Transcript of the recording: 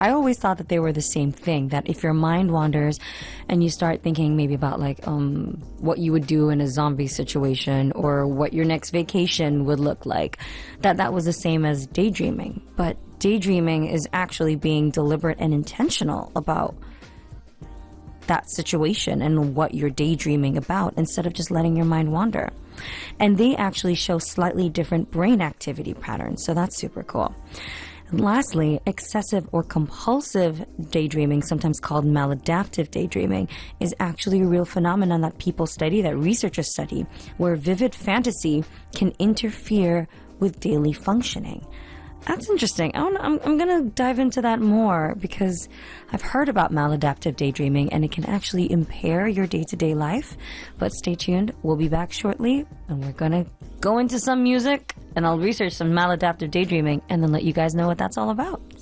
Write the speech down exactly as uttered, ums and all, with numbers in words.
I always thought that they were the same thing, that if your mind wanders and you start thinking maybe about like um, what you would do in a zombie situation or what your next vacation would look like, that that was the same as daydreaming. But daydreaming is actually being deliberate and intentional about that situation and what you're daydreaming about instead of just letting your mind wander. And they actually show slightly different brain activity patterns, so that's super cool. And lastly, excessive or compulsive daydreaming, sometimes called maladaptive daydreaming, is actually a real phenomenon that people study, that researchers study, where vivid fantasy can interfere with daily functioning. That's interesting. I don't, I'm, I'm going to dive into that more because I've heard about maladaptive daydreaming and it can actually impair your day-to-day life. But stay tuned. We'll be back shortly and we're going to go into some music and I'll research some maladaptive daydreaming and then let you guys know what that's all about.